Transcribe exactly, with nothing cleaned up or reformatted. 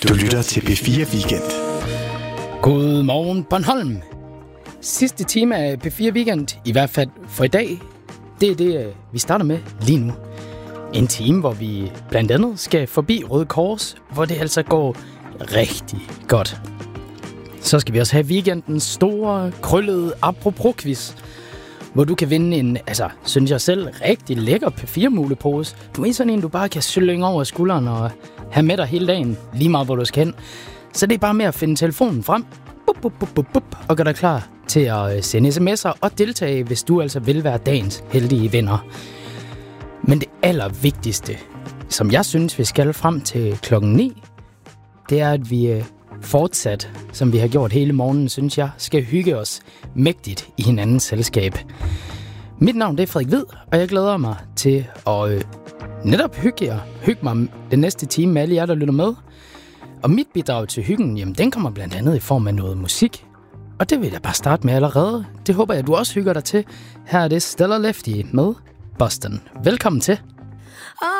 Du lytter til P fire Weekend. Godmorgen Bornholm. Sidste time af P fire Weekend, i hvert fald for i dag, det er det, vi starter med lige nu. En time, hvor vi blandt andet skal forbi Røde Kors, hvor det altså går rigtig godt. Så skal vi også have weekendens store, krøllede apropos-quiz, hvor du kan vinde en, altså, synes jeg selv, rigtig lækker P fire mulepose. Du er sådan en, du bare kan slynge over skulderen og have med dig hele dagen, lige meget hvor du skal hen. Så det er bare med at finde telefonen frem, bup, bup, bup, bup, bup, og gøre dig klar til at sende sms'er og deltage, hvis du altså vil være dagens heldige vinder. Men det allervigtigste, som jeg synes, vi skal frem til klokken ni, det er, at vi fortsat, som vi har gjort hele morgenen, synes jeg, skal hygge os mægtigt i hinandens selskab. Mit navn det er Frederik Hvid, og jeg glæder mig til at øh, netop hygge jer. Hygge mig den næste time med alle jer, der lytter med. Og mit bidrag til hyggen, jamen den kommer blandt andet i form af noget musik. Og det vil jeg bare starte med allerede. Det håber jeg, at du også hygger dig til. Her er det Stellar Lefty med Boston. Velkommen til.